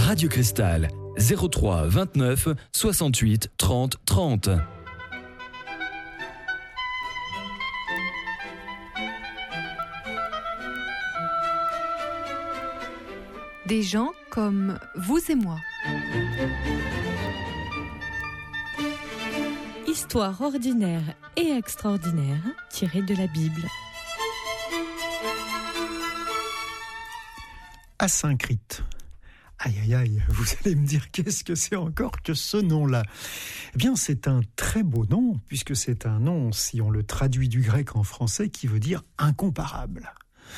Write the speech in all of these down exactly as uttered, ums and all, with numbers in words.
Radio Cristal, zéro trois vingt-neuf soixante-huit trente trente. Des gens comme vous et moi. Histoire ordinaire et extraordinaire tirée de la Bible. Asyncrite. Aïe aïe aïe, vous allez me dire qu'est-ce que c'est encore que ce nom-là ? Eh bien, c'est un très beau nom, puisque c'est un nom, si on le traduit du grec en français, qui veut dire incomparable.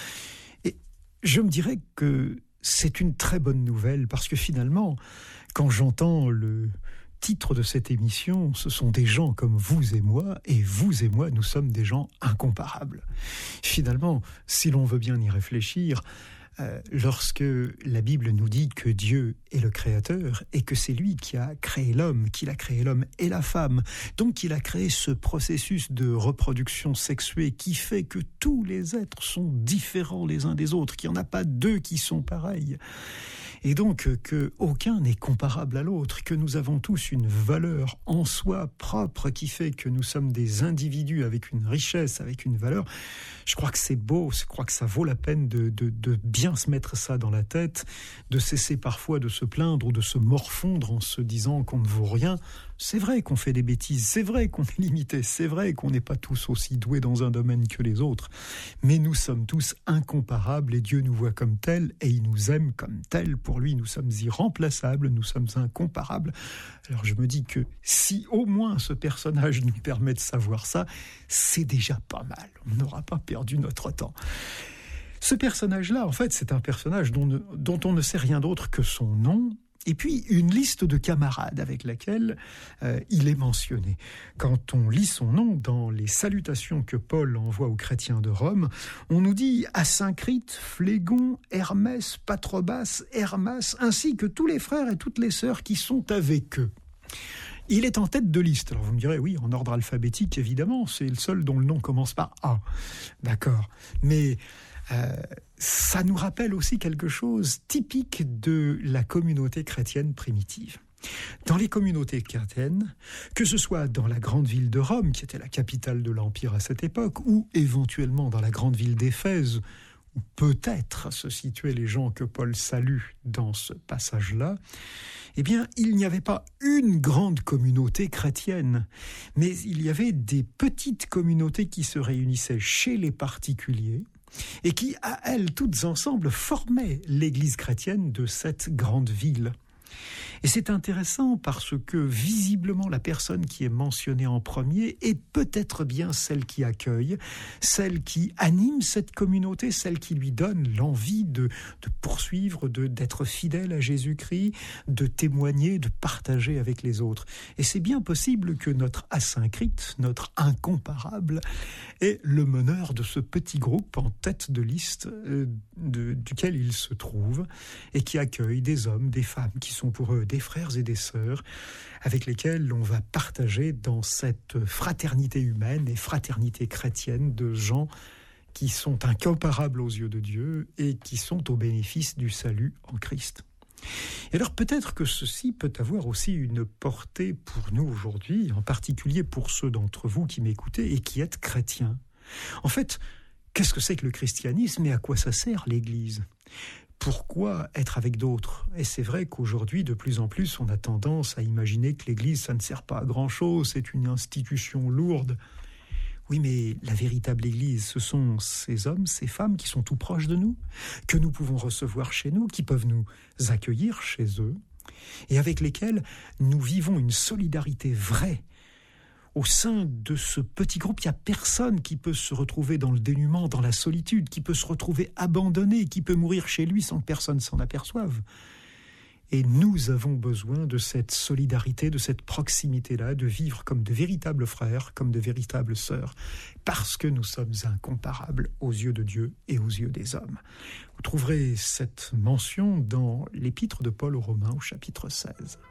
Et je me dirais que c'est une très bonne nouvelle, parce que finalement, quand j'entends le titre de cette émission, ce sont des gens comme vous et moi, et vous et moi, nous sommes des gens incomparables. Finalement, si l'on veut bien y réfléchir, euh, lorsque la Bible nous dit que Dieu est le Créateur, et que c'est lui qui a créé l'homme, qu'il a créé l'homme et la femme, donc qu'il a créé ce processus de reproduction sexuée qui fait que tous les êtres sont différents les uns des autres, qu'il n'y en a pas deux qui sont pareils, et donc que aucun n'est comparable à l'autre, que nous avons tous une valeur en soi propre qui fait que nous sommes des individus avec une richesse, avec une valeur. Je crois que c'est beau, je crois que ça vaut la peine de, de, de bien se mettre ça dans la tête, de cesser parfois de se plaindre ou de se morfondre en se disant qu'on ne vaut rien. C'est vrai qu'on fait des bêtises, c'est vrai qu'on est limité, c'est vrai qu'on n'est pas tous aussi doués dans un domaine que les autres, mais nous sommes tous incomparables et Dieu nous voit comme tels et il nous aime comme tels. Pour lui, nous sommes irremplaçables, nous sommes incomparables. Alors je me dis que si au moins ce personnage nous permet de savoir ça, c'est déjà pas mal, on n'aura pas perdu notre temps. Ce personnage-là, en fait, c'est un personnage dont, ne, dont on ne sait rien d'autre que son nom, et puis une liste de camarades avec laquelle euh, il est mentionné. Quand on lit son nom dans les salutations que Paul envoie aux chrétiens de Rome, on nous dit Asyncrite, Phlégon, Hermès, Patrobas, Hermas, ainsi que tous les frères et toutes les sœurs qui sont avec eux. Il est en tête de liste. Alors vous me direz, oui, en ordre alphabétique, évidemment, c'est le seul dont le nom commence par A. D'accord. Mais euh, ça nous rappelle aussi quelque chose typique de la communauté chrétienne primitive. Dans les communautés chrétiennes, que ce soit dans la grande ville de Rome, qui était la capitale de l'Empire à cette époque, ou éventuellement dans la grande ville d'Éphèse, où peut-être se situaient les gens que Paul salue dans ce passage-là, eh bien, il n'y avait pas une grande communauté chrétienne, mais il y avait des petites communautés qui se réunissaient chez les particuliers et qui, à elles, toutes ensemble, formaient l'église chrétienne de cette grande ville. Et c'est intéressant parce que visiblement la personne qui est mentionnée en premier est peut-être bien celle qui accueille, celle qui anime cette communauté, celle qui lui donne l'envie de, de poursuivre, de, d'être fidèle à Jésus-Christ, de témoigner, de partager avec les autres. Et c'est bien possible que notre asyncrite, notre incomparable, est le meneur de ce petit groupe en tête de liste euh, de, duquel il se trouve et qui accueille des hommes, des femmes qui sont pour eux des frères et des sœurs avec lesquels on va partager dans cette fraternité humaine et fraternité chrétienne de gens qui sont incomparables aux yeux de Dieu et qui sont au bénéfice du salut en Christ. Et alors peut-être que ceci peut avoir aussi une portée pour nous aujourd'hui, en particulier pour ceux d'entre vous qui m'écoutez et qui êtes chrétiens. En fait, qu'est-ce que c'est que le christianisme et à quoi ça sert l'Église ? Pourquoi être avec d'autres ? Et c'est vrai qu'aujourd'hui, de plus en plus, on a tendance à imaginer que l'Église, ça ne sert pas à grand-chose, c'est une institution lourde. Oui, mais la véritable Église, ce sont ces hommes, ces femmes qui sont tout proches de nous, que nous pouvons recevoir chez nous, qui peuvent nous accueillir chez eux, et avec lesquels nous vivons une solidarité vraie. Au sein de ce petit groupe, il n'y a personne qui peut se retrouver dans le dénuement, dans la solitude, qui peut se retrouver abandonné, qui peut mourir chez lui sans que personne s'en aperçoive. Et nous avons besoin de cette solidarité, de cette proximité-là, de vivre comme de véritables frères, comme de véritables sœurs, parce que nous sommes incomparables aux yeux de Dieu et aux yeux des hommes. Vous trouverez cette mention dans l'épître de Paul aux Romains au chapitre seize.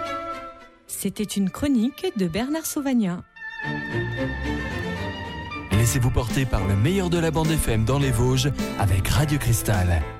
C'était une chronique de Bernard Sauvagnat. Laissez-vous porter par le meilleur de la bande F M dans les Vosges avec Radio Cristal.